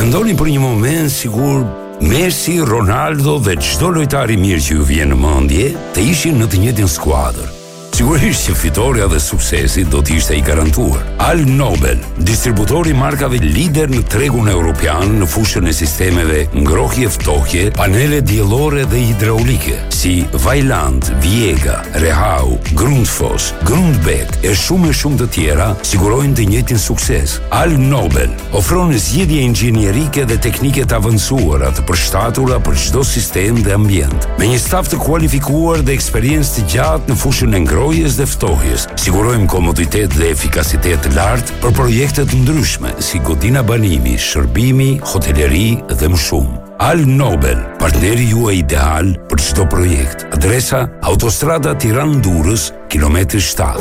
mendoni për një moment sikur Messi, Ronaldo dhe çdo lojtar i mirë që ju vjen në mendje të ishin në të njëjtin skuadër. Sigurisht që fitoria dhe suksesi do të ishte i garantuar. Al Nobel, distributori markave lider në tregun evropian në fushën e sistemeve ngrohje ftohje, panele diellore dhe hidraulike, si Vaillant, Viega, Rehau, Grundfos, Grundbeck e shumë të tjera, sigurojnë të njëjtin sukses. Al Nobel ofron zgjidhje inxhinierike dhe teknike të avancuara të përshtatura për çdo sistem dhe ambient. Me një staf të kualifikuar dhe eksperiencë të gjatë në fushën e ngrohjes dhe ftohjes, sigurojmë komoditet dhe efikasitet të lartë për projekte të ndryshme si godina banimi, shërbimi, hoteleri dhe më shumë. Al Nobel, partneri juaj ideal për çdo projekt. Adresa: Autostrada Tiranë-Durrës, kilometri 7.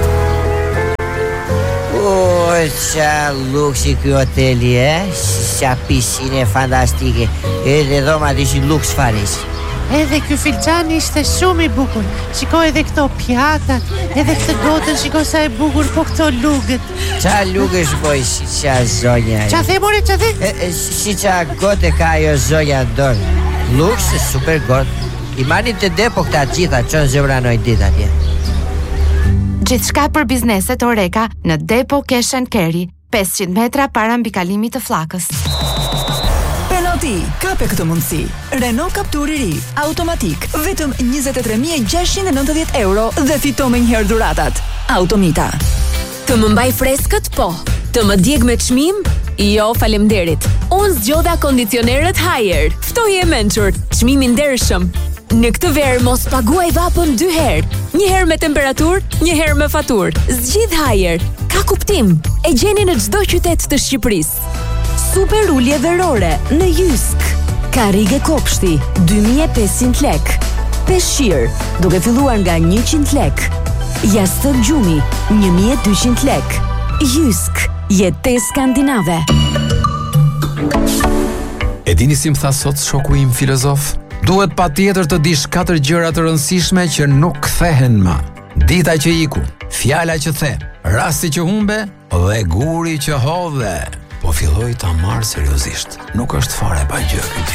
Qa luksi ky hoteli, qa piscine fantastike. Edhe dhomat ishin luks faris. Edhe ky filxhan ishte shumë i bukur. Shiko edhe këto pjatat, edhe këtë gotën, shiko sa e bukur, po këto lugët. Qa lugësh boj, si qa zonja. Qa the, more, qa the? Si qa gote ka ajo zonja dorë. Luks, super gotë. I marrin të depo këta gjitha, qonë zëvranoj dit atje. Gjithçka për bizneset Oreka në Depo Cash and Carry, 500 metra para mbikalimit të flakës. Penalti, kape këtë mundësi. Renault Captur i ri, automatik, vetëm 23.690 euro dhe fito me njëherë dhuratat. Automita. Të më mbaj freskët, po. Të më djeg me çmim? Jo, faleminderit. Unë zgjodha kondicionerët Haier. Ftoje e mençur, çmimi ndershëm. Në këtë verë mos paguaj vapën 2 herë. Një herë me temperaturë, një herë me faturë. Zgjidh Haier. Ka kuptim. E gjeni në çdo qytet të Shqipërisë. Super ulje verore në Jysk. Karrige kopshti 2500 lek. Peshqir duke filluar nga 100 lek. Jastëk gjumi 1200 lek. Jysk, jetë skandinave. E dini si më tha sot shoku im filozof? Duhet patjetër të dish 4 gjëra të rëndësishme që nuk kthehen më. Dita që iku, fjala që the, rasti që humbe dhe guri që hodhe. Po filloi ta marr seriozisht. Nuk është fare pa gjë ky